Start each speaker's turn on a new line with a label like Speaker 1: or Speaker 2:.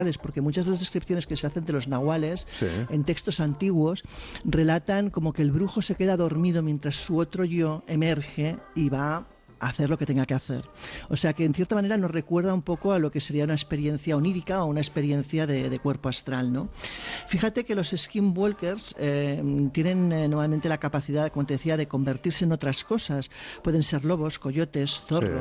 Speaker 1: porque muchas de las descripciones que se hacen de los nahuales
Speaker 2: Sí.
Speaker 1: en textos antiguos relatan como que el brujo se queda dormido mientras su otro yo emerge y va a hacer lo que tenga que hacer. O sea que en cierta manera nos recuerda un poco a lo que sería una experiencia onírica o una experiencia de cuerpo astral, ¿no? Fíjate que los skinwalkers tienen normalmente la capacidad, como te decía, de convertirse en otras cosas. Pueden ser lobos, coyotes, zorros.
Speaker 2: Sí.